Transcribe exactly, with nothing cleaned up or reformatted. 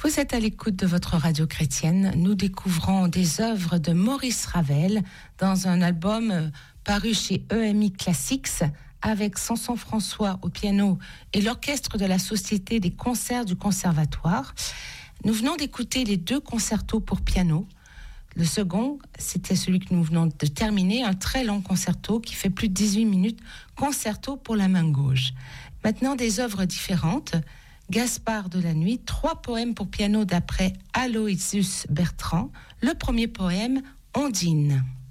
Vous êtes à l'écoute de votre radio chrétienne. Nous découvrons des œuvres de Maurice Ravel dans un album paru chez E M I Classics avec Samson François au piano et l'orchestre de la Société des concerts du Conservatoire. Nous venons d'écouter les deux concertos pour piano. Le second, c'était celui que nous venons de terminer, un très long concerto qui fait plus de dix-huit minutes, concerto pour la main gauche. Maintenant, des œuvres différentes. Gaspard de la Nuit, trois poèmes pour piano d'après Aloysius Bertrand. Le premier poème, Ondine.